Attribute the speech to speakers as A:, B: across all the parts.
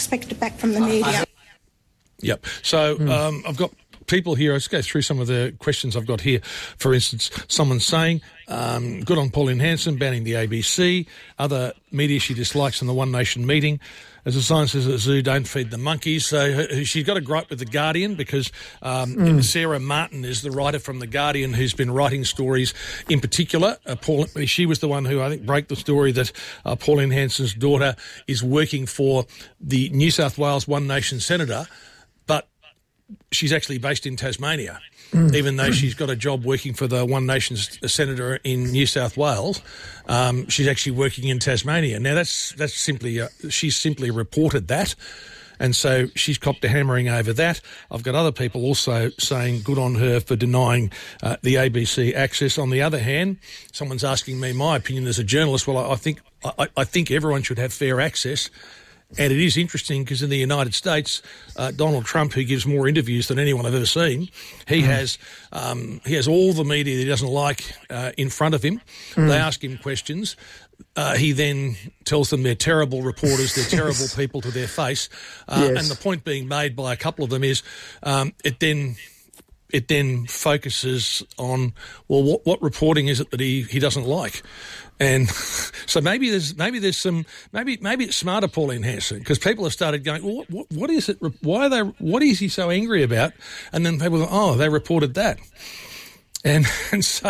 A: expect it back from the media.
B: Yep. So I've got people here. Let's go through some of the questions I've got here. For instance, someone's saying, good on Pauline Hanson, banning the ABC, other media she dislikes in the One Nation meeting. As the sign says at the zoo, don't feed the monkeys. So she's got a gripe with The Guardian because Sarah Martin is the writer from The Guardian who's been writing stories in particular. She was the one who, I think, broke the story that Pauline Hanson's daughter is working for the New South Wales One Nation senator, but she's actually based in Tasmania. Even though she's got a job working for the One Nation senator in New South Wales, she's actually working in Tasmania. Now, that's simply she's simply reported that, and so she's copped a hammering over that. I've got other people also saying good on her for denying the ABC access. On the other hand, someone's asking me my opinion as a journalist. Well, I think everyone should have fair access. And it is interesting because in the United States, Donald Trump, who gives more interviews than anyone I've ever seen, he has all the media that he doesn't like in front of him. They ask him questions. He then tells them they're terrible reporters, they're terrible people to their face. And the point being made by a couple of them is it then focuses on, well, what reporting is it that he doesn't like? And so maybe it's smarter, Pauline Hanson, because people have started going, well, what is it? What is he so angry about? And then people go, oh, they reported that. And so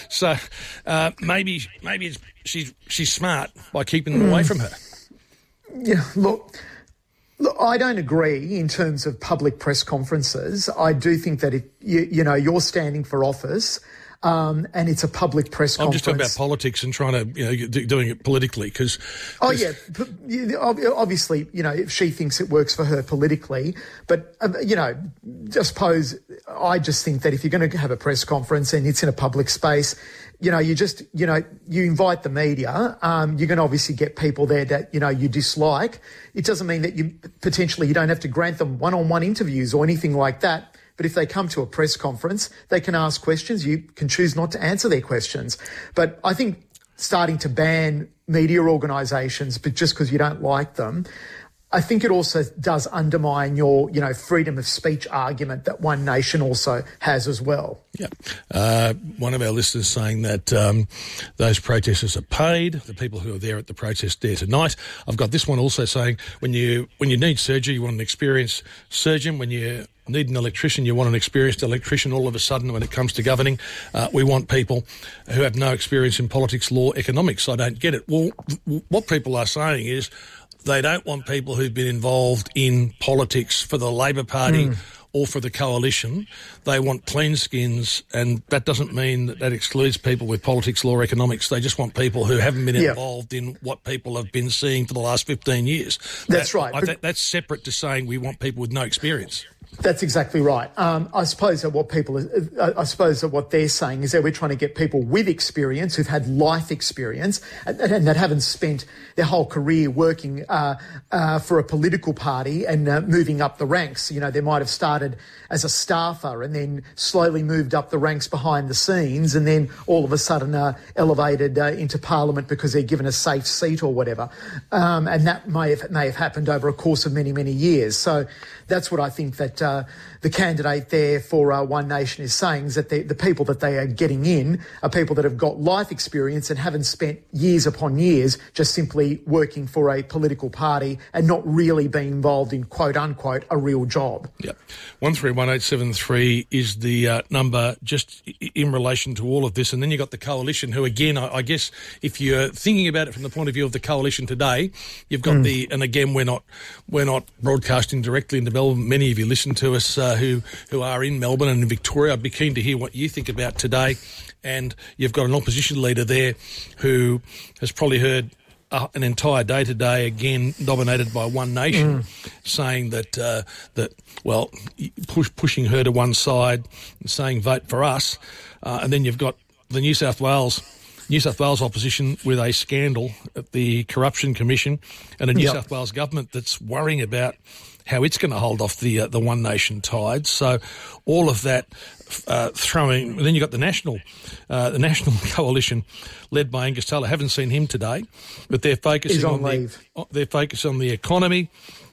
B: maybe she's smart by keeping them away from her.
C: Yeah, look, I don't agree in terms of public press conferences. I do think that if you're standing for office, and it's a public press conference.
B: I'm just talking about politics and trying to, doing it politically because...
C: obviously, if she thinks it works for her politically, but, I just think that if you're going to have a press conference and it's in a public space, you invite the media, you're going to obviously get people there that, you dislike. It doesn't mean that you don't have to grant them one-on-one interviews or anything like that. But if they come to a press conference, they can ask questions. You can choose not to answer their questions. But I think starting to ban media organisations, but just because you don't like them, I think it also does undermine your, freedom of speech argument that One Nation also has as well.
B: Yeah. One of our listeners saying that those protesters are paid, the people who are there at the protest there tonight. I've got this one also saying when you need surgery, you want an experienced surgeon. When you need an electrician, you want an experienced electrician. All of a sudden, when it comes to governing, we want people who have no experience in politics, law, economics. I don't get it. Well, what people are saying is they don't want people who've been involved in politics for the Labor Party or for the coalition. They want clean skins, and that doesn't mean that excludes people with politics, law, economics. They just want people who haven't been involved in what people have been seeing for the last 15 years.
C: That's right.
B: That's separate to saying we want people with no experience.
C: That's exactly right. I suppose that what they're saying is that we're trying to get people with experience, who've had life experience, and that haven't spent their whole career working for a political party and moving up the ranks. They might have started as a staffer and then slowly moved up the ranks behind the scenes, and then all of a sudden elevated into Parliament because they're given a safe seat or whatever. And that may have happened over a course of many, many years. So that's what I think that the candidate there for One Nation is saying, is that the people that they are getting in are people that have got life experience and haven't spent years upon years just simply working for a political party and not really being involved in, quote unquote, a real job.
B: Yep. 131873 is the number just in relation to all of this. And then you've got the coalition who, again, I guess if you're thinking about it from the point of view of the coalition today, you've got and again, we're not broadcasting directly into Melbourne. Many of you listen to us who are in Melbourne and in Victoria. I'd be keen to hear what you think about today. And you've got an opposition leader there who has probably heard an entire day today, again dominated by One Nation, saying that pushing her to one side and saying vote for us. And then you've got the New South Wales opposition with a scandal at the Corruption Commission and a New South Wales government that's worrying about how it's going to hold off the One Nation tide. So all of that throwing. Then you've got the national coalition led by Angus Taylor. Haven't seen him today, but they're focusing on the economy.